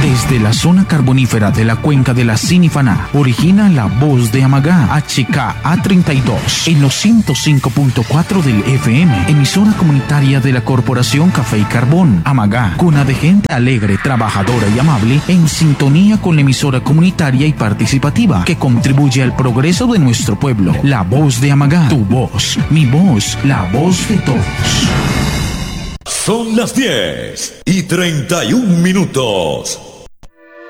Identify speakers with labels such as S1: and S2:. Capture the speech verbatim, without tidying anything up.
S1: Desde la zona carbonífera de la cuenca de la Sinifaná, origina la voz de Amagá, H K A treinta y dos, en los ciento cinco punto cuatro del F M, emisora comunitaria de la Corporación Café y Carbón. Amagá, cuna de gente alegre, trabajadora y amable, en sintonía con la emisora comunitaria y participativa que contribuye al progreso de nuestro pueblo. La voz de Amagá, tu voz, mi voz, la voz de todos.
S2: Son las diez y treinta y un minutos.